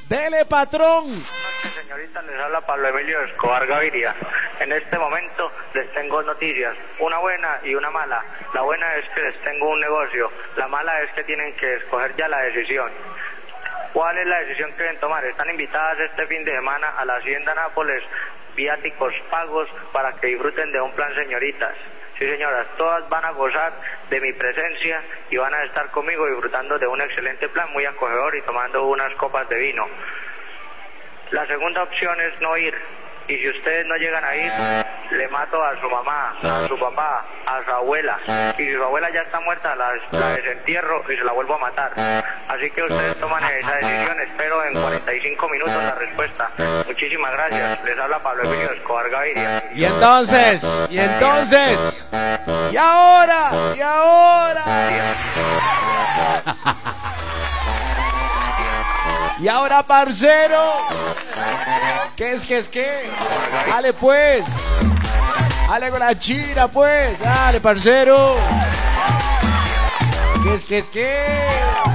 Dele, patrón. Buenas noches, señorita, les habla Pablo Emilio Escobar Gaviria. En este momento les tengo noticias, una buena y una mala. La buena es que les tengo un negocio, la mala es que tienen que escoger ya la decisión. ¿Cuál es la decisión que deben tomar? Están invitadas este fin de semana a la Hacienda Nápoles, viáticos pagos para que disfruten de un plan, señoritas. Sí, señoras, todas van a gozar de mi presencia y van a estar conmigo disfrutando de un excelente plan muy acogedor y tomando unas copas de vino. La segunda opción es no ir, y si ustedes no llegan a ir, le mato a su mamá, a su papá, a su abuela, y si su abuela ya está muerta, la desentierro y se la vuelvo a matar. Así que ustedes toman esa decisión, espero en 45 minutos la respuesta. Muchísimas gracias, les habla Pablo Emilio Escobar Gaviria. Y entonces, y ahora, y ahora, parcero, ¿qué es? Dale pues, dale con la china pues, dale parcero, ¿qué es?